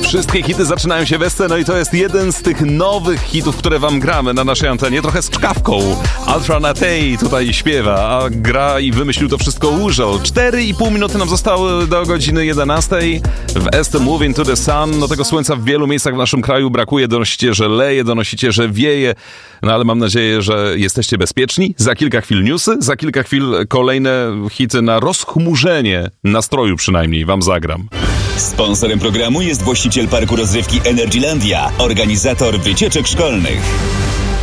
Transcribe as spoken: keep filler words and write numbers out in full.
Wszystkie hity zaczynają się we no i to jest jeden z tych nowych hitów, które wam gramy na naszej antenie, trochę z czkawką. Ultra Natei tutaj śpiewa, a gra i wymyślił to wszystko Użol. cztery i pół minuty nam zostały do godziny jedenastej. W Este Moving to the Sun, no tego słońca w wielu miejscach w naszym kraju brakuje, donosicie, że leje, donosicie, że wieje, no ale mam nadzieję, że jesteście bezpieczni. Za kilka chwil newsy, za kilka chwil kolejne hity na rozchmurzenie nastroju przynajmniej wam zagram. Sponsorem programu jest właściciel parku rozrywki Energylandia, organizator wycieczek szkolnych.